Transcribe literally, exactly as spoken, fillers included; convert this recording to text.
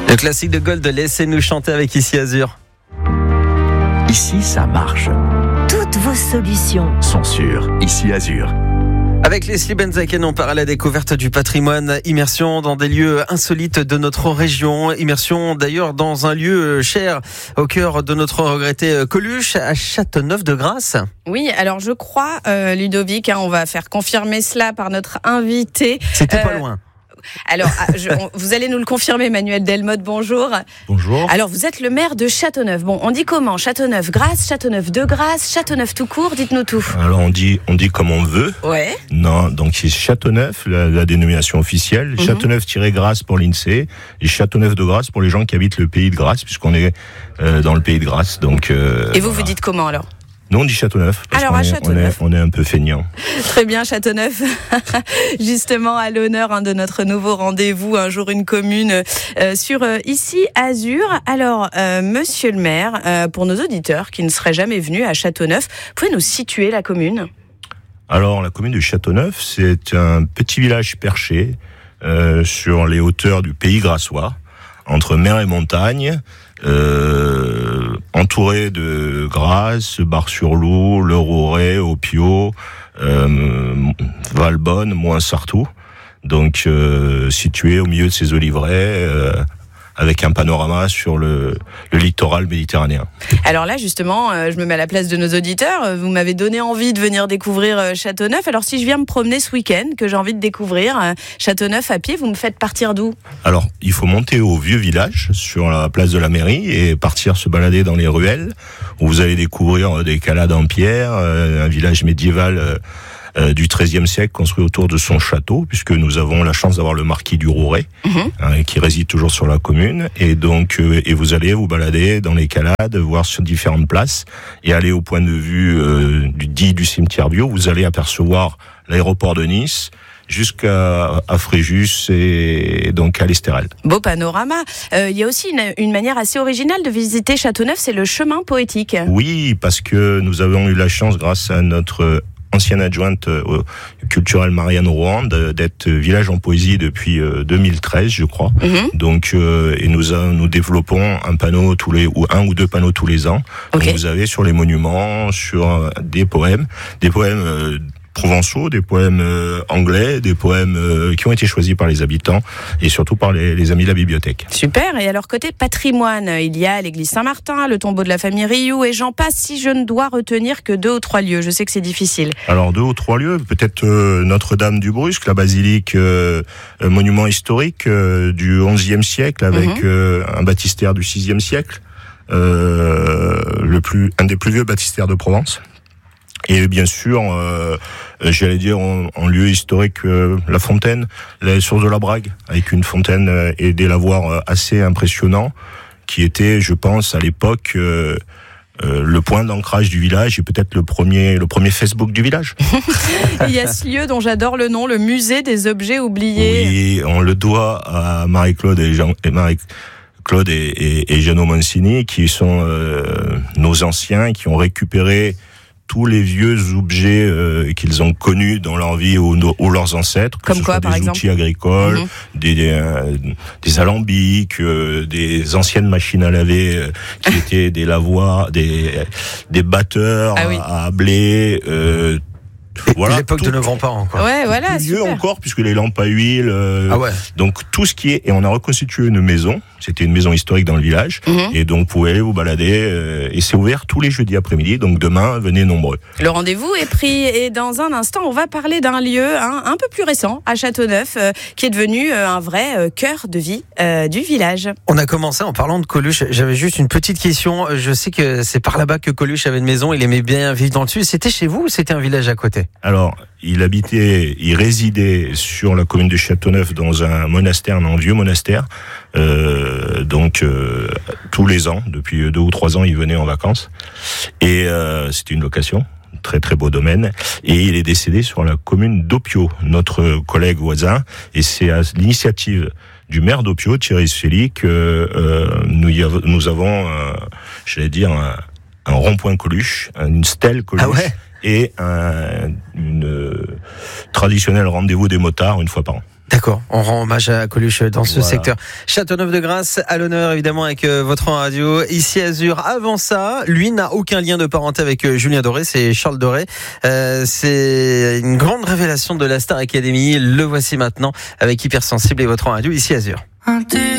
Le classique de Gold, laissez-nous chanter avec Ici Azur. Ici, ça marche. Toutes vos solutions sont sur Ici Azur. Avec Leslie Benzaken, on part à la découverte du patrimoine, immersion dans des lieux insolites de notre région, immersion d'ailleurs dans un lieu cher au cœur de notre regretté Coluche, à Châteauneuf-de-Grâce. Oui, alors je crois, euh, Ludovic, hein, on va faire confirmer cela par notre invité. C'était euh, pas loin. Alors, je, on, vous allez nous le confirmer, Manuel Delmotte, bonjour. Bonjour. Alors, vous êtes le maire de Châteauneuf. Bon, on dit comment ? Châteauneuf-Grâce, Châteauneuf-de-Grâce, Châteauneuf-tout-court, dites-nous tout. Alors, on dit, on dit comme on veut. Ouais. Non, donc c'est Châteauneuf, la, la dénomination officielle. Mm-hmm. Châteauneuf-Grâce pour l'INSEE et Châteauneuf-de-Grâce pour les gens qui habitent le pays de Grâce, puisqu'on est euh, dans le pays de Grâce. Donc, euh, et vous, voilà. vous dites comment alors ? Nous, on dit Châteauneuf. Parce Alors, qu'on à est, Châteauneuf. On est, on est un peu feignant. Très bien, Châteauneuf. Justement, à l'honneur hein, de notre nouveau rendez-vous, Un jour une commune, euh, sur euh, Ici Azur. Alors, euh, monsieur le maire, euh, pour nos auditeurs qui ne seraient jamais venus à Châteauneuf, pouvez nous situer la commune ? Alors, la commune de Châteauneuf, c'est un petit village perché euh, sur les hauteurs du pays grassois, entre mer et montagne, euh, entouré de Grasse, Bar-sur-Loup, Le Rouret, Opio, euh, Valbonne, Moins-Sartou. Donc, euh, situé au milieu de ces oliveraies, euh, avec un panorama sur le, le littoral méditerranéen. Alors là, justement, euh, je me mets à la place de nos auditeurs. Vous m'avez donné envie de venir découvrir euh, Châteauneuf. Alors, si je viens me promener ce week-end, que j'ai envie de découvrir euh, Châteauneuf à pied, vous me faites partir d'où ? Alors, il faut monter au vieux village, sur la place de la mairie, et partir se balader dans les ruelles, où vous allez découvrir des calades en pierre, euh, un village médiéval euh, Euh, du treizième siècle, construit autour de son château, puisque nous avons la chance d'avoir le marquis du Rouret, mmh. hein, qui réside toujours sur la commune, et donc euh, et vous allez vous balader dans les calades, voir sur différentes places, et aller au point de vue euh, du dit du cimetière vieux, vous allez apercevoir l'aéroport de Nice, jusqu'à à Fréjus et donc à l'Estérel. Beau panorama. Il euh, y a aussi une, une manière assez originale de visiter Châteauneuf, c'est le chemin poétique. Oui, parce que nous avons eu la chance, grâce à notre ancienne adjointe euh, culturelle Marianne Rouen, d'être village en poésie depuis euh, deux mille treize, je crois. Mm-hmm. Donc, euh, et nous a, nous développons un panneau tous les ou un ou deux panneaux tous les ans. Okay. Donc, vous avez sur les monuments, sur euh, des poèmes, des poèmes euh, provençaux, des poèmes euh, anglais, des poèmes euh, qui ont été choisis par les habitants et surtout par les, les amis de la bibliothèque. Super. Et alors, côté patrimoine, il y a l'église Saint-Martin, le tombeau de la famille Rioux et j'en passe, si je ne dois retenir que deux ou trois lieux. Je sais que c'est difficile. Alors, deux ou trois lieux, peut-être euh, Notre-Dame du Brusque, la basilique, euh, monument historique euh, du onzième siècle avec mm-hmm. euh, un baptistère du sixième siècle, euh, le plus, un des plus vieux baptistères de Provence. Et bien sûr, euh, j'allais dire en, en lieu historique, euh, la fontaine, la source de la Brague, avec une fontaine euh, et des lavoirs euh, assez impressionnants, qui était, je pense, à l'époque, euh, euh, le point d'ancrage du village et peut-être le premier, le premier Facebook du village. Il y a ce lieu dont j'adore le nom, le musée des objets oubliés. Oui, on le doit à Marie-Claude et Jean et Marie. Claude et, et, et Jeannot Mancini, qui sont euh, nos anciens, qui ont récupéré tous les vieux objets euh, qu'ils ont connus dans leur vie ou, ou leurs ancêtres, que Comme ce quoi, soit par des exemple outils agricoles, mmh. des, des, euh, des alambics, euh, des anciennes machines à laver euh, qui étaient des lavoirs, des, des batteurs ah oui. à, à blé, euh, voilà, l'époque tout, de nos grands-parents, quoi. Ouais, voilà, lieu encore, puisque les lampes à huile. Euh, ah ouais. Donc tout ce qui est, et on a reconstitué une maison. C'était une maison historique dans le village, mmh. et donc vous pouvez aller vous balader. Euh, et c'est ouvert tous les jeudis après-midi. Donc demain, venez nombreux. Le rendez-vous est pris, et dans un instant, on va parler d'un lieu hein, un peu plus récent à Châteauneuf, euh, qui est devenu euh, un vrai euh, cœur de vie euh, du village. On a commencé en parlant de Coluche. J'avais juste une petite question. Je sais que c'est par là-bas que Coluche avait une maison. Il aimait bien vivre dans le dessus. C'était chez vous ou c'était un village à côté ? Alors, il habitait, il résidait sur la commune de Châteauneuf dans un monastère, un vieux monastère. Euh, donc euh, tous les ans, depuis deux ou trois ans, il venait en vacances. Et euh, c'était une location. Très très beau domaine, et il est décédé sur la commune d'Opio, notre collègue voisin, et c'est à l'initiative du maire d'Opio, Thierry Sfeli, que euh, nous, y av- nous avons, euh, j'allais dire, un, un rond-point Coluche, une stèle Coluche, ah ouais et un une, euh, traditionnel rendez-vous des motards une fois par an. D'accord, on rend hommage à Coluche dans ce Voilà. secteur. Châteauneuf-de-Grâce, à l'honneur évidemment avec euh, votre radio. Ici Azur, avant ça, lui n'a aucun lien de parenté avec euh, Julien Doré, c'est Charles Doré. Euh, c'est une grande révélation de la Star Academy. Le voici maintenant avec Hypersensible et votre radio ici Azur.